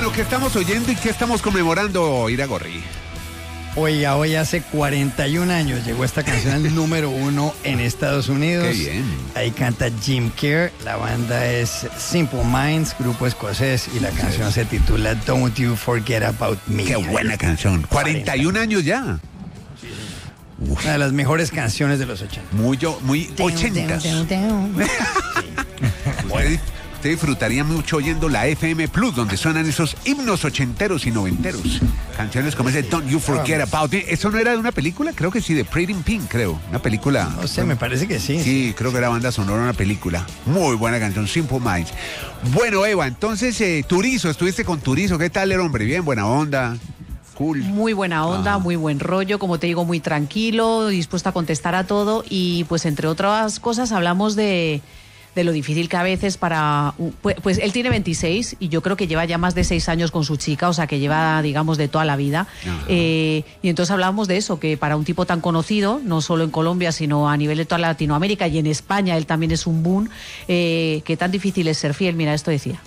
Bueno, ¿qué estamos oyendo y qué estamos conmemorando, Iragorri? Oiga, hoy hace 41 años llegó esta canción al número 1 en Estados Unidos. Qué bien. Ahí canta Jim Kerr, la banda es Simple Minds, grupo escocés, y la canción se titula Don't You Forget About Me. Qué buena canción. 41 años ya. Una de las mejores canciones de los 80. Muy 80. Usted disfrutaría mucho oyendo la FM Plus, donde suenan esos himnos ochenteros y noventeros. Canciones como ese Don't You Forget About Me. ¿Eso no era de una película? Creo que sí, de Pretty in Pink, creo. Una película. No sé, me parece que sí. Sí, creo que era banda sonora de una película. Muy buena canción, Simple Minds. Bueno, Eva, entonces, Turizo, estuviste con Turizo. ¿Qué tal el hombre? Bien, buena onda. Cool. Muy buena onda, muy buen rollo, como te digo, muy tranquilo, dispuesto a contestar a todo. Y pues entre otras cosas hablamos de lo difícil que a veces pues él tiene 26 y yo creo que lleva ya más de 6 años con su chica, o sea que lleva, digamos, de toda la vida. Y entonces hablábamos de eso, que para un tipo tan conocido, no solo en Colombia, sino a nivel de toda Latinoamérica y en España, él también es un boom, que tan difícil es ser fiel. Mira, esto decía.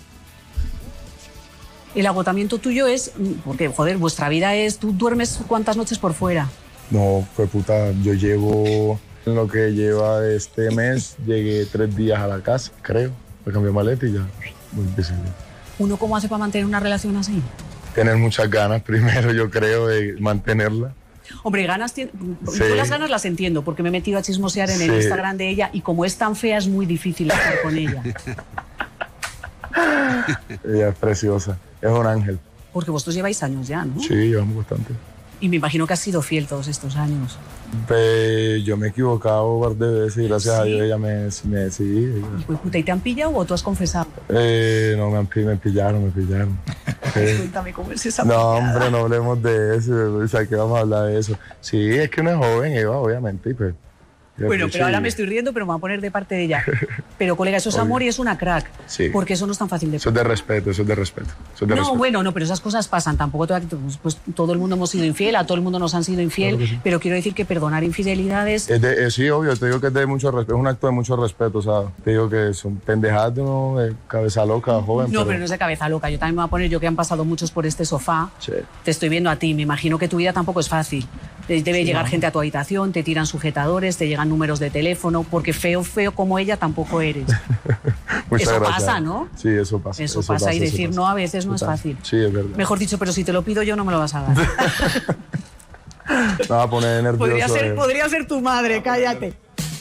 El agotamiento tuyo es, porque, joder, vuestra vida es, ¿tú duermes cuántas noches por fuera? No, pues puta, yo llevo, en lo que lleva de este mes, llegué 3 días a la casa, creo. Me cambié maleta y ya, muy difícil. ¿Uno cómo hace para mantener una relación así? Tener muchas ganas primero, yo creo, de mantenerla. Hombre, ganas sí. Yo las ganas las entiendo, porque me he metido a chismosear en el Instagram de ella y como es tan fea es muy difícil estar con ella. Ella es preciosa, es un ángel. Porque vosotros lleváis años ya, ¿no? Sí, llevamos bastante. Y me imagino que has sido fiel todos estos años. Yo me he equivocado un par de veces y gracias a Dios ella me sigue. ¿Y te han pillado o tú has confesado? No, me pillaron. Cuéntame cómo es esa No, hombre, no hablemos de eso. O sea, ¿qué vamos a hablar de eso? Sí, es que uno es joven, Eva, obviamente, y pues... Bueno, pero ahora me estoy riendo, pero me voy a poner de parte de ella. Pero, colega, eso es amor y es una crack. Sí. Porque eso no es tan fácil de... Eso es de respeto. No, bueno, no, pero esas cosas pasan. Tampoco pues, todo el mundo hemos sido infiel, a todo el mundo nos han sido infiel, claro sí. Pero quiero decir que perdonar infidelidades... sí, obvio, te digo que es de mucho respeto, es un acto de mucho respeto, ¿sabes? Te digo que son pendejadas de uno, de cabeza loca, joven. No, pero no es de cabeza loca. Yo también me voy a poner, yo que han pasado muchos por este sofá, sí. Te estoy viendo a ti, me imagino que tu vida tampoco es fácil. Debe llegar gente a tu habitación, te tiran sujetadores, te llegan números de teléfono, porque feo como ella tampoco eres. Eso gracias. Pasa, ¿no? Sí, eso pasa. Eso pasa y decir no a veces no es fácil. Sí, es verdad. Mejor dicho, pero si te lo pido yo no me lo vas a dar. Me va a poner nervioso. Podría ser tu madre, cállate.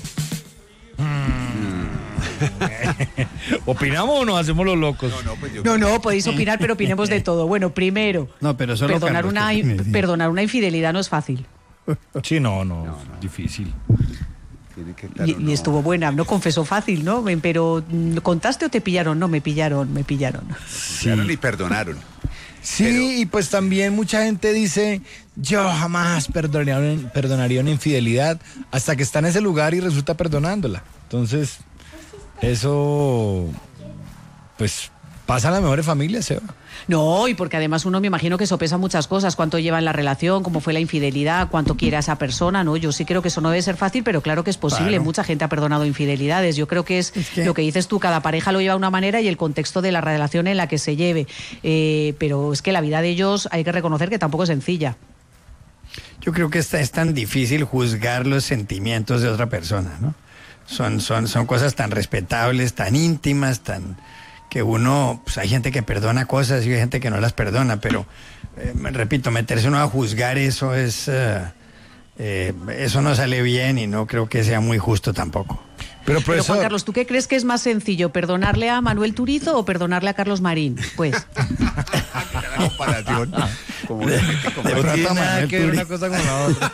¿Opinamos o nos hacemos los locos? No, podéis opinar, pero opinemos de todo. Bueno, primero, no, pero solo perdonar una infidelidad no es fácil. Sí, no, difícil. Y estuvo buena, no confesó fácil, ¿no? Pero ¿contaste o te pillaron? No, me pillaron. Sí. Y perdonaron. Sí, pero... y pues también mucha gente dice, yo jamás perdonaría una infidelidad hasta que está en ese lugar y resulta perdonándola. Entonces, eso, pues, pasa en las mejores familias, Seba. No, y porque además uno me imagino que sopesa muchas cosas, cuánto lleva en la relación, cómo fue la infidelidad, cuánto quiere a esa persona, ¿no? Yo sí creo que eso no debe ser fácil, pero claro que es posible. Claro. Mucha gente ha perdonado infidelidades. Yo creo que es lo que dices tú, cada pareja lo lleva de una manera y el contexto de la relación en la que se lleve. Pero es que la vida de ellos hay que reconocer que tampoco es sencilla. Yo creo que es tan difícil juzgar los sentimientos de otra persona, ¿no? Son cosas tan respetables, tan íntimas, que uno, pues hay gente que perdona cosas y hay gente que no las perdona, pero repito, meterse uno a juzgar eso eso no sale bien y no creo que sea muy justo tampoco. Pero Juan Carlos, ¿tú qué crees que es más sencillo, perdonarle a Manuel Turizo o perdonarle a Carlos Marín? Pues la comparación. No tiene nada que ver una cosa con la otra.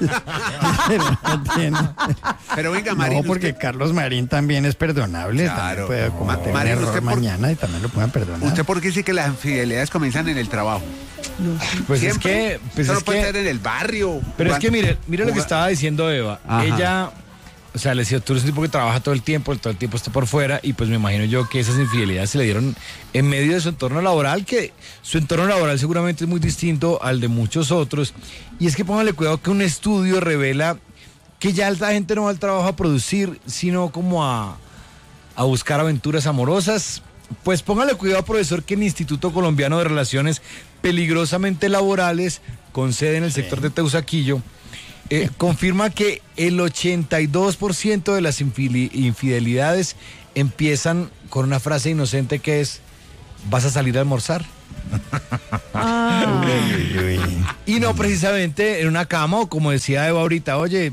Pero venga, Marín. No, porque Carlos Marín también es perdonable. Claro. También puede cometer un error mañana y también lo pueden perdonar. ¿Usted por qué dice que las infidelidades comienzan en el trabajo? No. Pues siempre. Es que... Pues eso es no puede que, ser en el barrio. Pero es que mire lo que estaba diciendo Eva. Ajá. Ella... O sea, le decía, tú eres un tipo que trabaja todo el tiempo está por fuera, y pues me imagino yo que esas infidelidades se le dieron en medio de su entorno laboral, que su entorno laboral seguramente es muy distinto al de muchos otros. Y es que póngale cuidado que un estudio revela que ya la gente no va al trabajo a producir, sino como a buscar aventuras amorosas. pues póngale cuidado, profesor, que el Instituto Colombiano de Relaciones Peligrosamente Laborales, con sede en el sector de Teusaquillo, confirma que el 82% de las infidelidades empiezan con una frase inocente que es: ¿vas a salir a almorzar? Y no precisamente en una cama, o como decía Eva ahorita, oye,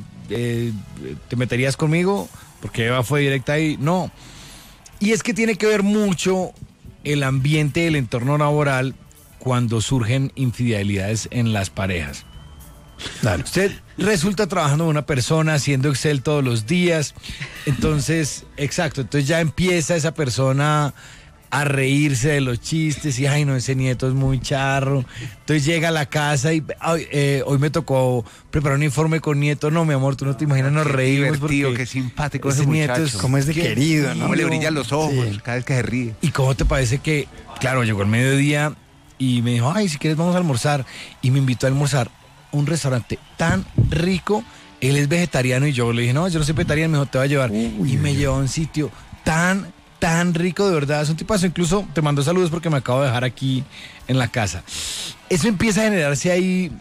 ¿te meterías conmigo? Porque Eva fue directa ahí. No. Y es que tiene que ver mucho el ambiente, el entorno laboral cuando surgen infidelidades en las parejas. Claro. Usted resulta trabajando con una persona, haciendo Excel todos los días, entonces, exacto, entonces ya empieza esa persona a reírse de los chistes y, ay no, ese nieto es muy charro. Entonces llega a la casa y hoy me tocó preparar un informe con nieto. No, mi amor, tú no te imaginas, nos reímos porque qué simpático ese nieto es como es de querido, ¿no? Cómo le brillan los ojos cada vez que se ríe. ¿Y cómo te parece que, claro, llegó el mediodía y me dijo, ay, si quieres vamos a almorzar, y me invitó a almorzar a un restaurante tan rico? Él es vegetariano y yo le dije, no, yo no soy vegetariano, me dijo, te va a llevar. Y me llevó a un sitio tan rico, de verdad, es un tipazo. Incluso te mando saludos porque me acabo de dejar aquí en la casa. Eso empieza a generarse ahí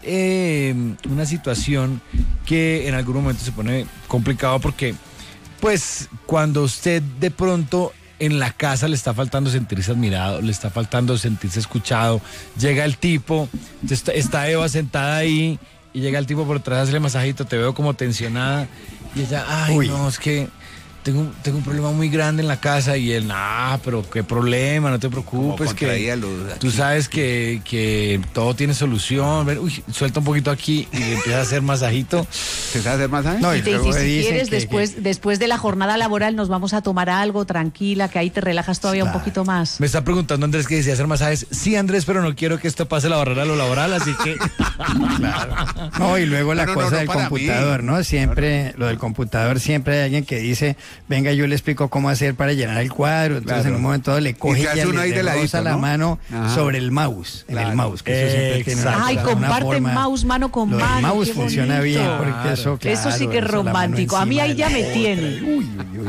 una situación que en algún momento se pone complicado, porque pues cuando usted de pronto en la casa le está faltando sentirse admirado, le está faltando sentirse escuchado, llega el tipo, está Eva sentada ahí y llega el tipo por detrás a hacerle masajito, te veo como tensionada, y ella, ay, no, es que tengo un problema muy grande en la casa, y él, pero qué problema, no te preocupes, que tú sabes que todo tiene solución. Uy, suelta un poquito aquí y le empieza a hacer masajito. ¿Te sabes hacer masaje? No, y te dice, si quieres, después de la jornada laboral nos vamos a tomar algo, tranquila, que ahí te relajas todavía un poquito más. Me está preguntando Andrés que decía hacer masajes. Sí, Andrés, pero no quiero que esto pase la barrera de lo laboral, así que... Claro. No, y luego la cosa del computador, ¿no? Siempre, lo del computador, siempre hay alguien que dice, venga, yo le explico cómo hacer para llenar el cuadro. Entonces en un momento dado le coge y le roza la mano sobre el mouse, en el mouse, que eso siempre tiene ay, comparten mouse, mano con mano. El mouse funciona bien, porque eso sí que es romántico. A mí ahí ya me tiene.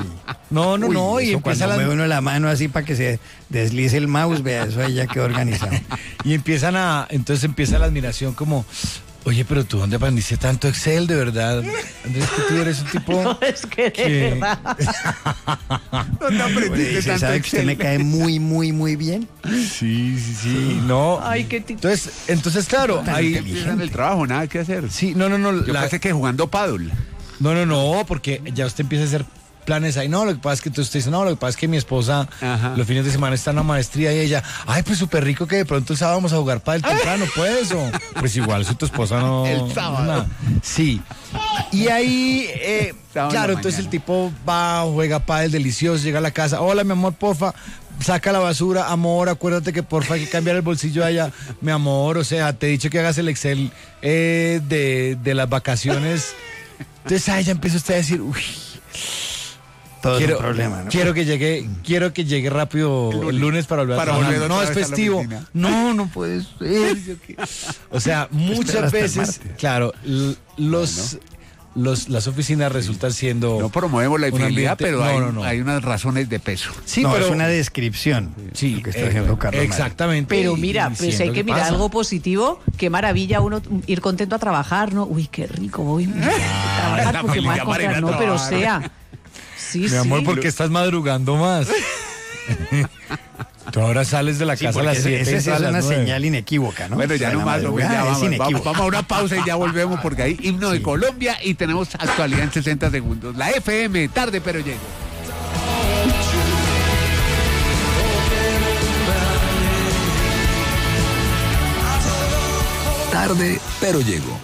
No, y empieza cuando mueve uno la mano así para que se deslice el mouse, vea, eso ahí ya quedó organizado. Y entonces empieza la admiración como, oye, pero tú ¿dónde aprendiste tanto Excel, de verdad? Andrés, que tú eres un tipo... No, es que de verdad. ¿Dónde aprendiste tanto ¿sabe Excel? Que usted me cae muy, muy, muy bien? Sí, no. Ay, qué tipo. Entonces, claro, ahí... En el trabajo, nada que hacer. Sí, no. Yo pensé que jugando paddle. No, porque ya usted empieza a hacer planes ahí. No, lo que pasa es que usted dice, no, lo que pasa es que mi esposa los fines de semana está en la maestría, y ella, ay, pues súper rico que de pronto el sábado vamos a jugar pádel temprano, pues, o pues igual si tu esposa no... El sábado. No, sí. Y ahí, claro, entonces el tipo va, juega pádel delicioso, llega a la casa, hola, mi amor, porfa, saca la basura, amor, acuérdate que porfa hay que cambiar el bolsillo allá, mi amor, o sea, te he dicho que hagas el Excel de las vacaciones. Entonces ahí ya empieza usted a decir, uy, todo es un problema, ¿no? Quiero que llegue rápido el lunes para volver a trabajar. No, es festivo. No puede ser. O sea, muchas veces, claro, las oficinas resultan siendo... No promovemos la infidelidad, pero no. hay unas razones de peso. Sí, pero es una descripción. Sí, lo que está diciendo Carlos exactamente. Pero mira, pues hay que mirar algo positivo. Qué maravilla uno ir contento a trabajar, ¿no? Uy, qué rico, voy a trabajar porque me voy a encontrar, no, pero sea... Sí, mi amor, ¿por qué estás madrugando más? Tú ahora sales de la casa a las 7. Esa es una señal inequívoca, ¿no? Bueno, ya no más, vamos a una pausa y ya volvemos, porque hay himno de Colombia y tenemos actualidad en 60 segundos. La FM, tarde pero llego. Tarde pero llego.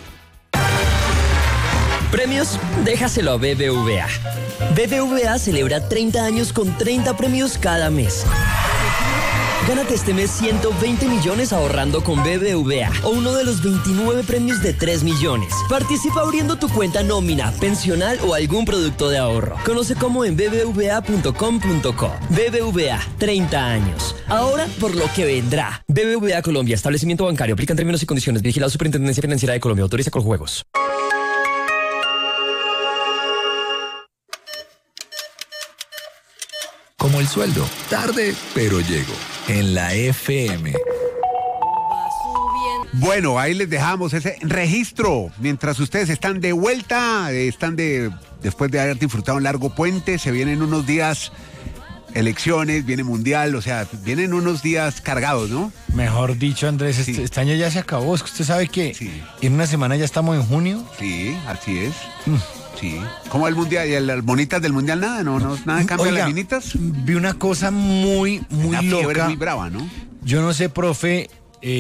Premios, déjaselo a BBVA. BBVA celebra 30 años con 30 premios cada mes. Gánate este mes 120 millones ahorrando con BBVA o uno de los 29 premios de 3 millones. Participa abriendo tu cuenta nómina, pensional o algún producto de ahorro. Conoce cómo en bbva.com.co. BBVA, 30 años. Ahora por lo que vendrá. BBVA Colombia, establecimiento bancario. Aplican términos y condiciones. Vigilado Superintendencia Financiera de Colombia. Autoriza con juegos. Como el sueldo, tarde, pero llego. En la FM. Bueno, ahí les dejamos ese registro. Mientras ustedes están de vuelta, después de haber disfrutado un largo puente, se vienen unos días elecciones, viene mundial, o sea, vienen unos días cargados, ¿no? Mejor dicho, Andrés, Sí. este año ya se acabó. Es que usted sabe que Sí. en una semana ya estamos en junio. Sí, así es. Sí. ¿Cómo el mundial? ¿Y las bonitas del mundial nada? ¿No nada cambia Oiga, las minitas? Vi una cosa muy Una fiebre loca. muy brava, ¿no? Yo no sé, profe,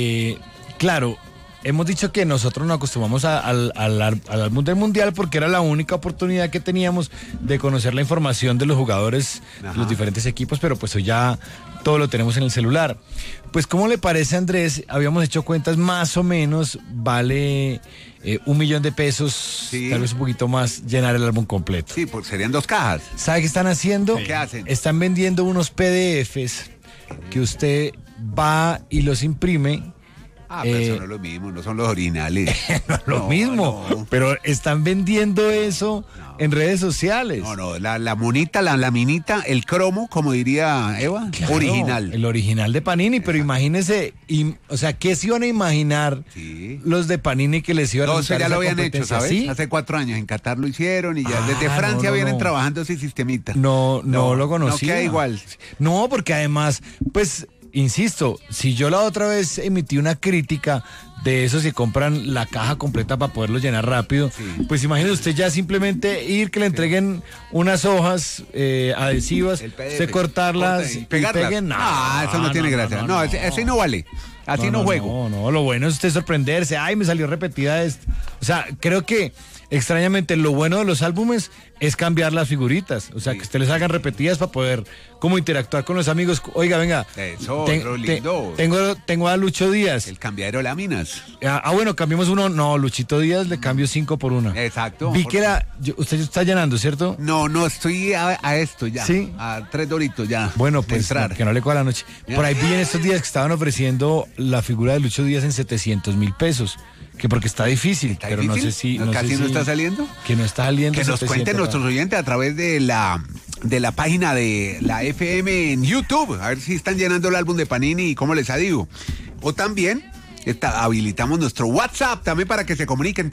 claro, hemos dicho que nosotros nos acostumbramos al álbum del Mundial porque era la única oportunidad que teníamos de conocer la información de los jugadores de Ajá. los diferentes equipos, pero pues hoy ya todo lo tenemos en el celular. Pues, ¿cómo le parece, Andrés? Habíamos hecho cuentas, más o menos vale $1.000.000 de pesos, Sí. tal vez un poquito más, llenar el álbum completo. Sí, pues serían 2 cajas. ¿Sabe qué están haciendo? ¿Qué hacen? Están vendiendo unos PDFs que usted va y los imprime. Pero eso no es lo mismo, no son los originales. No es lo mismo, no. pero están vendiendo eso en redes sociales. No, la monita, la minita, el cromo, como diría Eva, Claro, original. El original de Panini, pero imagínese, o sea, ¿qué se iban a imaginar Sí. los de Panini que les iban a No, eso resultar ya esa lo habían hecho, competencia ¿sabes? así? Hace 4 años en Qatar lo hicieron y ya desde Ah, Francia no, vienen no. trabajando ese sistemita. No lo conocía. No queda igual. No, porque además, pues, insisto, si yo la otra vez emití una crítica de esos que compran la caja completa para poderlo llenar rápido, Sí. pues imagínese usted ya simplemente ir que le entreguen unas hojas adhesivas, El PDF, usted cortarlas corta y y pegarlas. peguen. Eso no tiene gracia. No, ese no vale. Así no juego. No, lo bueno es usted sorprenderse. Ay, me salió repetida esto. O sea, creo que extrañamente lo bueno de los álbumes es cambiar las figuritas. O sea, que usted les hagan repetidas para poder como interactuar con los amigos. Oiga, venga. Eso, otro lindo. Tengo a Lucho Díaz. El cambiadero de láminas. Bueno, cambiamos uno. No, Luchito Díaz le cambio 5 por 1. Exacto. Vi que usted está llenando, ¿cierto? No, estoy a esto ya. Sí. A $3 ya. Bueno, de pues entrar. que no le coja la noche. Ya. Por ahí vi en estos días que estaban ofreciendo la figura de Lucho Díaz en $700.000. Que porque está difícil, ¿Está pero difícil? no sé si... ¿Casi no está saliendo? Que no está saliendo. Que nos 700, cuenten nuestros oyentes a través de la página de la FM en YouTube. A ver si están llenando el álbum de Panini y cómo les ha ido. O también habilitamos nuestro WhatsApp también para que se comuniquen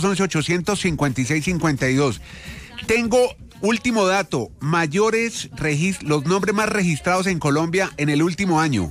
311-856-52. Tengo último dato, los nombres más registrados en Colombia en el último año.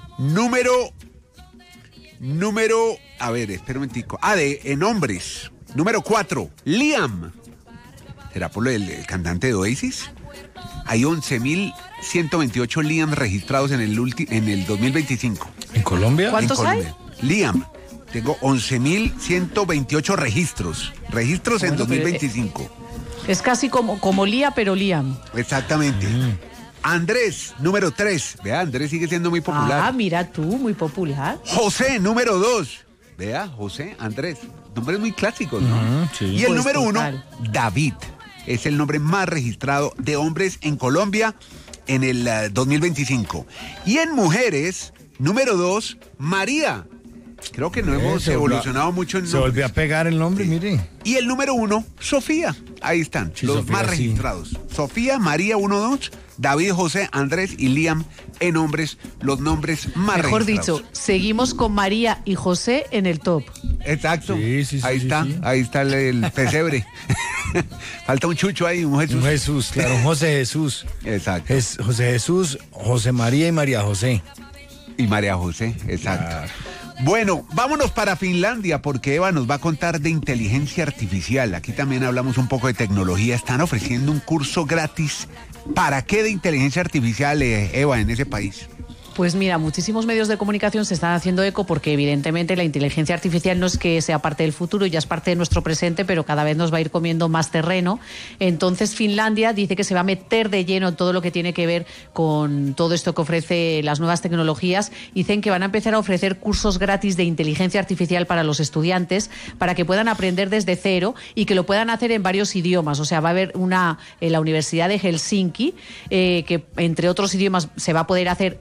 Número, a ver, espera un momentico. En hombres. Número 4, Liam. ¿Será por el cantante de Oasis? Hay 11.128 Liam registrados en el 2025. ¿En Colombia? ¿Cuántos En Colombia. Liam. Tengo 11.128 registros. Registros en Bueno, pero, 2025. Es casi como Lía, pero Liam. Exactamente. Andrés, número 3. Vea, Andrés sigue siendo muy popular. Ah, mira tú, muy popular. José, número 2. Vea, José, Andrés. Nombres muy clásicos, ¿no? Sí. Y el Pues número 1, total. David. Es el nombre más registrado de hombres en Colombia en el 2025. Y en mujeres, número 2, María. Creo que no hemos Se volvió- evolucionado mucho en Se volvió a nombres. pegar el nombre, mire. Y el número 1, Sofía. Ahí están, Sí, los Sofía, más sí. registrados. Sofía, María, 1, 2, David, José, Andrés y Liam en hombres, los nombres más Mejor registrados. dicho, seguimos con María y José en el top. Exacto. Sí, ahí sí, está, sí. ahí está el pesebre. Falta un chucho ahí, un Jesús. Un Jesús, claro, un José Jesús. Exacto. Es José Jesús, José María y María José. Y María José, exacto. Bueno, vámonos para Finlandia porque Eva nos va a contar de inteligencia artificial. Aquí también hablamos un poco de tecnología. Están ofreciendo un curso gratis. ¿Para qué de inteligencia artificial, Eva, en ese país? Pues mira, muchísimos medios de comunicación se están haciendo eco porque evidentemente la inteligencia artificial no es que sea parte del futuro, ya es parte de nuestro presente, pero cada vez nos va a ir comiendo más terreno. Entonces Finlandia dice que se va a meter de lleno en todo lo que tiene que ver con todo esto que ofrece las nuevas tecnologías. Dicen que van a empezar a ofrecer cursos gratis de inteligencia artificial para los estudiantes para que puedan aprender desde cero y que lo puedan hacer en varios idiomas. O sea, va a haber una en la Universidad de Helsinki que entre otros idiomas se va a poder hacer en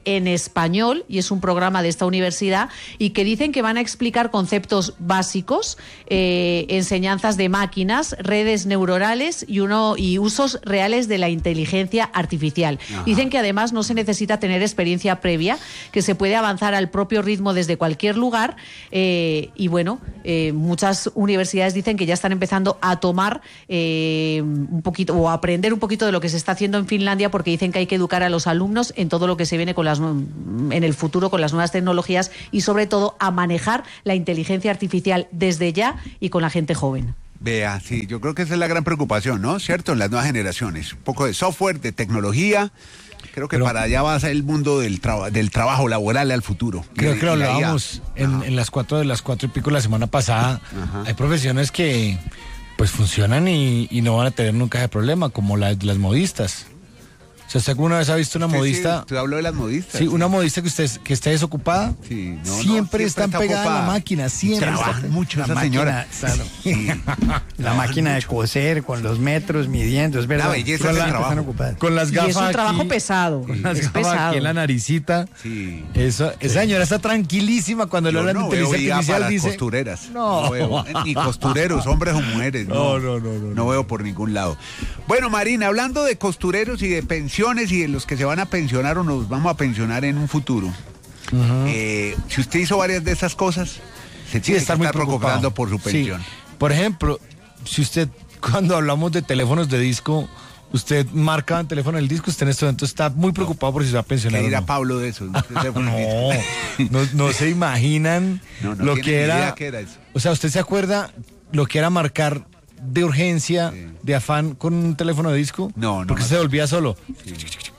español, y es un programa de esta universidad, y que dicen que van a explicar conceptos básicos, enseñanzas de máquinas, redes neuronales y usos reales de la inteligencia artificial. Ajá. Dicen que además no se necesita tener experiencia previa, que se puede avanzar al propio ritmo desde cualquier lugar, y bueno, muchas universidades dicen que ya están empezando a tomar un poquito o a aprender un poquito de lo que se está haciendo en Finlandia, porque dicen que hay que educar a los alumnos en todo lo que se viene en el futuro con las nuevas tecnologías, y sobre todo a manejar la inteligencia artificial desde ya y con la gente joven. Vea, sí, yo creo que esa es la gran preocupación, ¿no? ¿Cierto? En las nuevas generaciones. Un poco de software, de tecnología. Creo que para allá va a ser el mundo del trabajo laboral al futuro. Creo que lo hablábamos en las 4 y pico la semana pasada. Ajá. Hay profesiones que pues funcionan y no van a tener nunca ese problema, como las modistas. O sea, ¿usted alguna vez ha visto una modista? Sí, usted habló de las modistas. Sí, una modista que esté desocupada. Sí, siempre están pegadas a la máquina, siempre. Trabajan mucho esa señora. Claro. Sí. La máquina de coser con los metros midiendo, es verdad. La belleza del trabajo. Con las gafas. Y es un trabajo aquí, pesado. Con las gafas aquí en la naricita. Sí. Esa señora está tranquilísima cuando le hablan de inteligencia artificial. Dice, costureras. No veo. Ni costureros, hombres o mujeres. No veo por ningún lado. Bueno, Marina, hablando de costureros y de pensiones y de los que se van a pensionar o nos vamos a pensionar en un futuro. Si usted hizo varias de esas cosas, se tiene que estar preocupando por su pensión. Sí. Por ejemplo, si usted, cuando hablamos de teléfonos de disco, usted marca en teléfono el disco, usted en este momento está muy preocupado por si se va a pensionar. ¿Qué dirá o no? Pablo de eso? No se imaginan lo que era. ¿Qué era eso? O sea, ¿usted se acuerda lo que era marcar de urgencia, de afán con un teléfono de disco? No. Porque se volvía solo. Sí.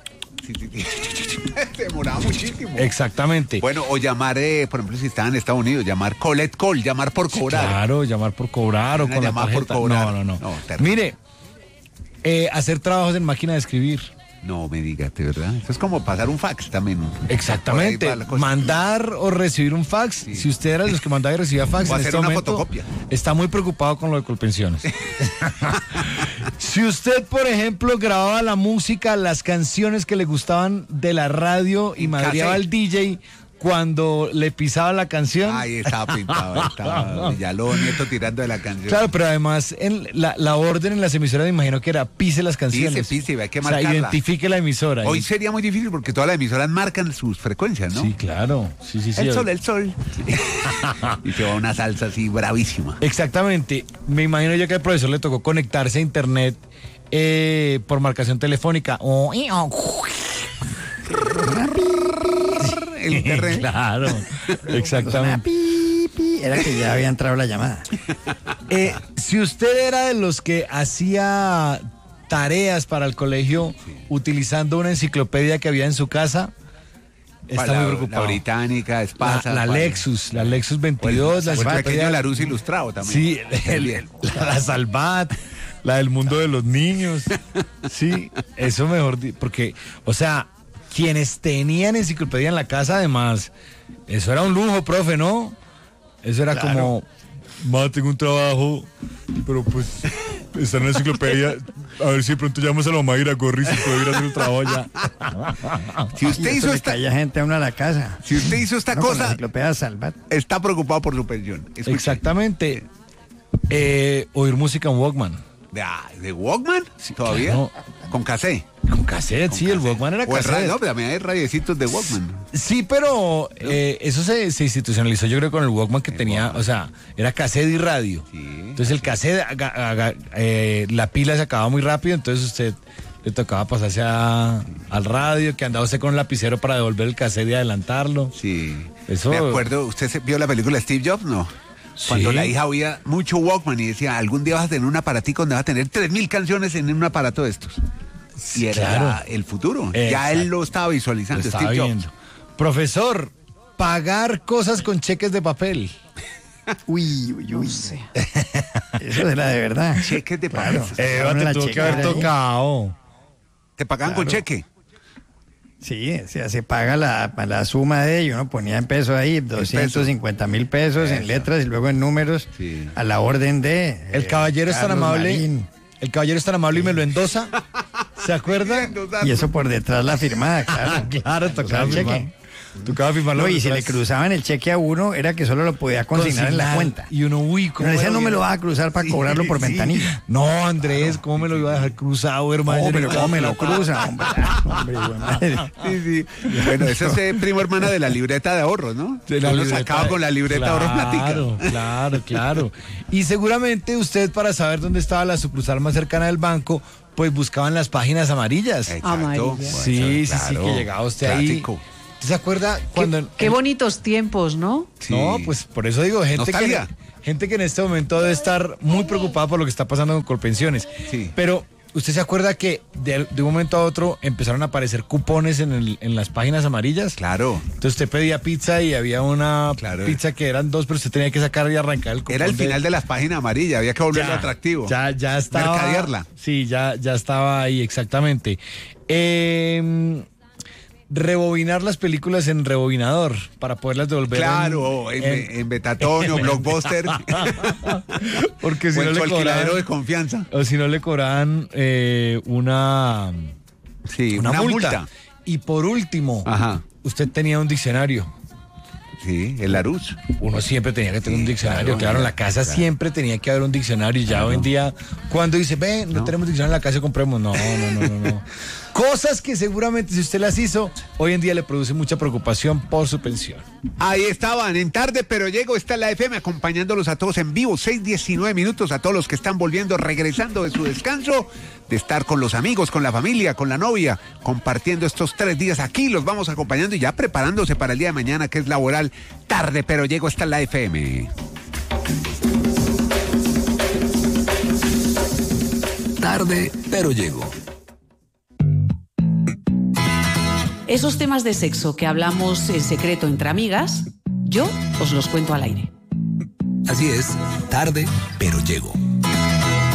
Demoraba muchísimo. Exactamente. Bueno, o llamar, por ejemplo, si estaba en Estados Unidos, llamar collect call, llamar por cobrar. Claro, llamar por cobrar o con la tarjeta. Por cobrar. No. Mire, hacer trabajos en máquina de escribir. No me digas, ¿de verdad? Eso es como pasar un fax también. Exactamente. Mandar o recibir un fax. Sí. Si usted era de los que mandaba y recibía fax, o en hacer este una momento fotocopia. Está muy preocupado con lo de Colpensiones. Si usted, por ejemplo, grababa la música, las canciones que le gustaban de la radio y madreaba al DJ cuando le pisaba la canción. Ahí estaba pintado, Villalón, Nieto tirando de la canción. Claro, pero además en la orden en las emisoras me imagino que era pise las canciones. Pise, hay que marcarla. O sea, identifique la emisora. Hoy sería muy difícil porque todas las emisoras marcan sus frecuencias, ¿no? Sí, claro. Sí. El sol. Y se va una salsa así bravísima. Exactamente. Me imagino yo que al profesor le tocó conectarse a internet por marcación telefónica. El terreno. Claro, exactamente. Era que ya había entrado la llamada. Si usted era de los que hacía tareas para el colegio utilizando una enciclopedia que había en su casa, está muy preocupado. La británica, Espasa. La Lexus 22, la enciclopedia Larousse ilustrado también. Sí, la Salvat, la del mundo de los niños. Sí, eso mejor, porque, o sea, quienes tenían enciclopedia en la casa, además, eso era un lujo, profe, ¿no? Eso era como, tengo un trabajo, pero pues está en la enciclopedia, a ver si de pronto llamamos a la mamá y a Gorri si puede ir a hacer el trabajo ya. Si usted hizo gente a uno a la casa. Si usted hizo esta cosa, la enciclopedia Salvat, está preocupado por su pensión. Escuche. Exactamente. Oír música en Walkman. ¿De Walkman? Sí, ¿todavía? Claro. ¿Con cassette? Con cassette, sí, el Walkman era cassette. No, pero también hay radiecitos de Walkman. Sí, pero eso se institucionalizó, yo creo, con el Walkman que tenía, Walkman. O sea, era cassette y radio. Sí, entonces el cassette, la pila se acababa muy rápido, entonces usted le tocaba pasarse al radio, que andaba usted con un lapicero para devolver el cassette y adelantarlo. Sí. Eso... Me acuerdo, ¿usted vio la película Steve Jobs? No. Cuando la hija oía mucho Walkman y decía, algún día vas a tener un aparatico donde vas a tener 3.000 canciones en un aparato de estos. Y era el futuro. Exacto. Ya él lo estaba visualizando. Lo estaba viendo. Profesor, pagar cosas con cheques de papel. Uy. Eso era de verdad. Cheques de papel. Te tuvo que haber tocado. ¿Te pagaban con cheque? Sí, se paga la suma de ello, ¿no? Ponía en pesos ahí, 250,000 pesos en letras y luego en números a la orden de... El caballero es tan amable. Marín. El caballero es tan amable y me lo endosa. ¿Se acuerda? Y eso por detrás la firmada, claro. Claro, tocaba el cheque. Tocaba firmarlo. No, y si le cruzaban el cheque a uno, era que solo lo podía consignar en la cuenta. Y uno, uy, Pero ese no me lo vas a cruzar para cobrarlo por ventanilla. No, Andrés, ¿cómo me lo iba a dejar cruzado, hermano? No, pero ¿cómo me lo cruza, hombre? Hombre, güey, madre. Sí. Bueno, esa es primo hermana de la libreta de ahorros, ¿no? De la Uno libreta sacaba con la libreta de ahorros platica. Claro. Y seguramente usted, para saber dónde estaba la sucursal más cercana del banco, pues buscaban las páginas amarillas. Exacto. Amarillas. Sí, Claro. que llegaba usted Clásico. ahí. ¿Se acuerda cuando... Qué bonitos tiempos, ¿no? Sí. No, pues por eso digo, gente que en este momento debe estar muy preocupada por lo que está pasando con Colpensiones. Sí. Pero ¿usted se acuerda que de un momento a otro empezaron a aparecer cupones en las páginas amarillas? Claro. Entonces usted pedía pizza y había una pizza que eran 2, pero usted tenía que sacar y arrancar el cupón. Era el final de las páginas amarillas, había que volverlo atractivo. Ya estaba. Mercadearla. Sí, ya estaba ahí, exactamente. Rebobinar las películas en rebobinador para poderlas devolver. Claro, en Betatón o Blockbuster. Porque si o no en le su alquiladero cobraban, de confianza. o si no le cobraban una multa. Y por último, Ajá. usted tenía un diccionario. Sí, el Larousse. Uno siempre tenía que tener un diccionario, claro, en la casa siempre tenía que haber un diccionario. Ya hoy en día, cuando dice, no tenemos diccionario en la casa, compremos. No. Cosas que seguramente si usted las hizo, hoy en día le produce mucha preocupación por su pensión. Ahí estaban, en Tarde Pero Llego, está en la FM acompañándolos a todos en vivo, 6:19 minutos, a todos los que están volviendo, regresando de su descanso, de estar con los amigos, con la familia, con la novia, compartiendo estos 3 días aquí, los vamos acompañando y ya preparándose para el día de mañana que es laboral. Tarde Pero Llego, está en la FM. Tarde Pero Llego. Esos temas de sexo que hablamos en secreto entre amigas, yo os los cuento al aire. Así es, Tarde Pero Llego.